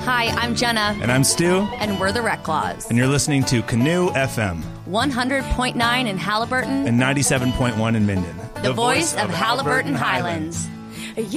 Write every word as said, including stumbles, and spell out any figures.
Hi, I'm Jenna. And I'm Stu. And we're the Rec Claws. And you're listening to Canoe F M. one hundred point nine in Halliburton. And ninety-seven point one in Minden. The, the voice, voice of, of Halliburton, Halliburton Highlands. Highlands.